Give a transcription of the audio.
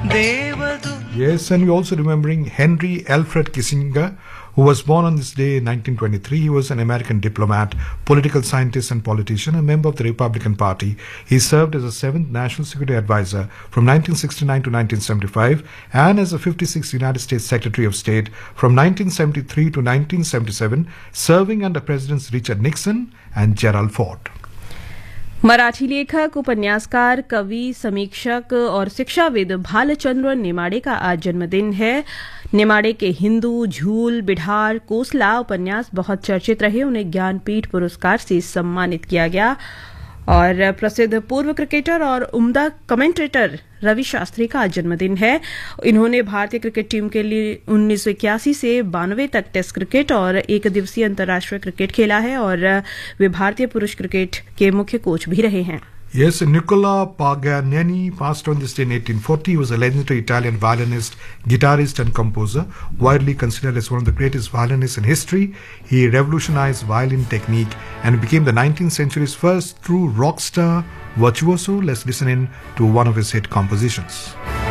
Yes, and we're also remembering Henry Alfred Kissinger, who was born on this day in 1923. He was an American diplomat, political scientist and politician, a member of the Republican Party. He served as a 7th National Security Advisor from 1969 to 1975 and as a 56th United States Secretary of State from 1973 to 1977, serving under Presidents Richard Nixon and Gerald Ford. Marathi लेखक, उपन्यासकार, कवि, समीक्षक और शिक्षाविद भालचंद्र नेमाड़े का आज जन्मदिन है। नेमाड़े के हिंदू, झूल, बिढ़ार, कोसला उपन्यास बहुत चर्चित रहे। उन्हें ज्ञानपीठ पुरस्कार से सम्मानित किया गया। और प्रसिद्ध पूर्व क्रिकेटर और उम्दा कमेंटेटर रवि शास्त्री का आज जन्मदिन है। इन्होंने भारतीय क्रिकेट टीम के लिए 1981 से 92 तक टेस्ट क्रिकेट और एक दिवसीय अंतर्राष्ट्रीय क्रिकेट खेला है और वे भारतीय पुरुष क्रिकेट के मुख्य कोच भी रहे हैं। Yes, Nicola Paganini passed on this day in 1840. He was a legendary Italian violinist, guitarist and composer, widely considered as one of the greatest violinists in history. He revolutionized violin technique and became the 19th century's first true rock star virtuoso. Let's listen in to one of his hit compositions.